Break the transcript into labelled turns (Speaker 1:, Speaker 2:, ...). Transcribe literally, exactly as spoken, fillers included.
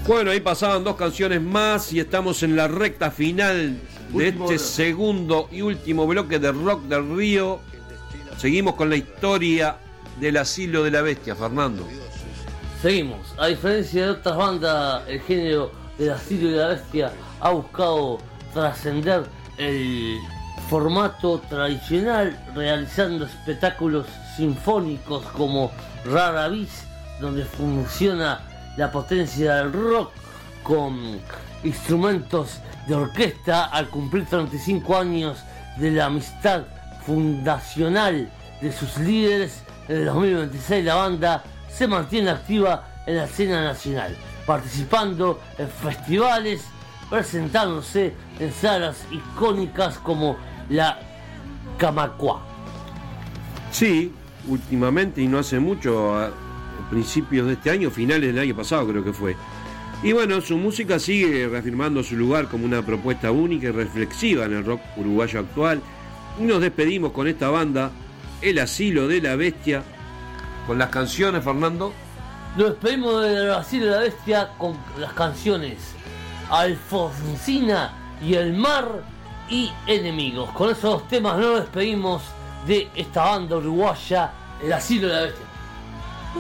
Speaker 1: Bueno, ahí pasaban dos canciones más y estamos en la recta final de
Speaker 2: Último
Speaker 1: este
Speaker 2: bloque.
Speaker 1: segundo y último bloque de Rock del Río. Seguimos con la historia del Asilo de la Bestia, Fernando.
Speaker 2: Seguimos. A diferencia de otras bandas, el género del Asilo de la Bestia ha buscado trascender el formato tradicional, realizando espectáculos sinfónicos como Rara Bis, donde funciona la potencia del rock con instrumentos de orquesta. Al cumplir treinta y cinco años de la amistad fundacional de sus líderes, en el dos mil veintiséis la banda se mantiene activa en la escena nacional, participando en festivales, presentándose en salas icónicas como la Camacuá.
Speaker 1: Sí, últimamente y no hace mucho, a principios de este año, finales del año pasado creo que fue. Y bueno, su música sigue reafirmando su lugar como una propuesta única y reflexiva en el rock uruguayo actual. Y nos despedimos con esta banda, El Asilo de la Bestia, con las canciones, Fernando.
Speaker 2: Nos despedimos del Asilo de la Bestia con las canciones Alfonsina y El Mar y Enemigos. Con esos dos temas nos despedimos de esta banda uruguaya, El Asilo de la Bestia.